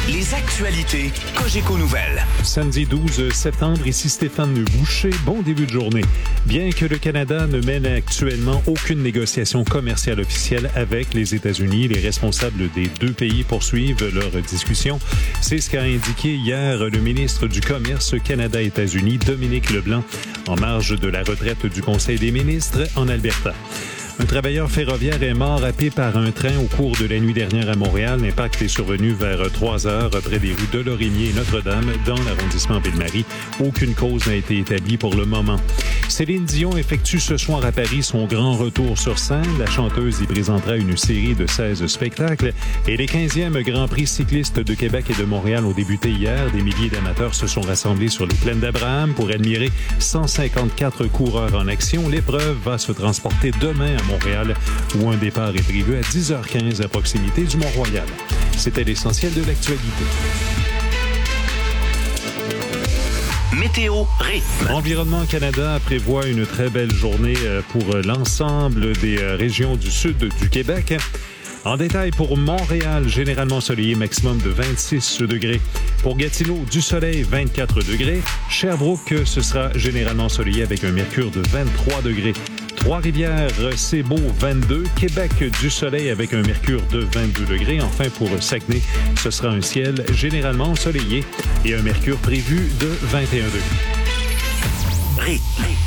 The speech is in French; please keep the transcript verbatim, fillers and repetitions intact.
les actualités Cogeco Nouvelles. Samedi douze septembre, ici Stéphane Boucher. Bon début de journée. Bien que le Canada ne mène actuellement aucune négociation commerciale officielle avec les États-Unis, les responsables des deux pays poursuivent leurs discussions. C'est ce qu'a indiqué hier le ministre du Commerce Canada-États-Unis, Dominique Leblanc, en marge de la retraite du Conseil des ministres en Alberta. Un travailleur ferroviaire est mort happé par un train au cours de la nuit dernière à Montréal. L'impact est survenu vers trois heures près des rues de Lorimier et Notre-Dame dans l'arrondissement Ville-Marie. Aucune cause n'a été établie pour le moment. Céline Dion effectue ce soir à Paris son grand retour sur scène. La chanteuse y présentera une série de seize spectacles. Et les quinzièmes Grand Prix cyclistes de Québec et de Montréal ont débuté hier. Des milliers d'amateurs se sont rassemblés sur les plaines d'Abraham pour admirer cent cinquante-quatre coureurs en action. L'épreuve va se transporter demain à Montréal, où un départ est prévu à dix heures quinze à proximité du Mont-Royal. C'était l'essentiel de l'actualité. Météo rythme. Environnement Canada prévoit une très belle journée pour l'ensemble des régions du sud du Québec. En détail, pour Montréal, généralement soleillé, maximum de vingt-six degrés. Pour Gatineau, du soleil, vingt-quatre degrés. Sherbrooke, ce sera généralement soleillé avec un mercure de vingt-trois degrés. Trois-Rivières, c'est beau, vingt-deux. Québec, du soleil avec un mercure de vingt-deux degrés. Enfin, pour Saguenay, ce sera un ciel généralement ensoleillé et un mercure prévu de vingt et un degrés. Rythme.